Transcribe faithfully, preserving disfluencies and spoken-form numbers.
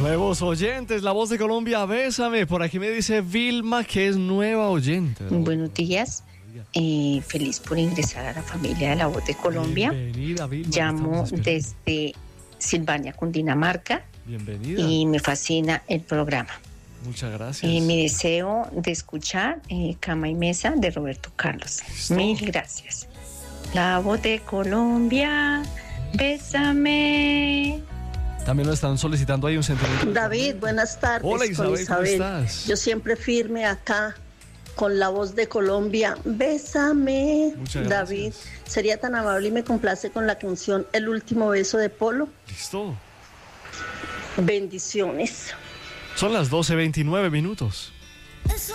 Nuevos oyentes, La Voz de Colombia, bésame. Por aquí me dice Vilma que es nueva oyente. Buenos días. Eh, feliz por ingresar a la familia de La Voz de Colombia. Bienvenida, Vilma. Llamo desde Silvania, Cundinamarca. Bienvenida. Y me fascina el programa. Muchas gracias. Eh, mi deseo de escuchar eh, Cama y Mesa de Roberto Carlos. ¿Listo? Mil gracias. La Voz de Colombia, bésame. También lo están solicitando ahí un sentimiento. David, buenas tardes. Hola, Isabel, con Isabel. ¿cómo estás? Yo siempre firme acá con La Voz de Colombia. Bésame. Muchas gracias. David, sería tan amable y me complace con la canción El último beso de Polo. Listo. Bendiciones. Son las doce veintinueve minutos.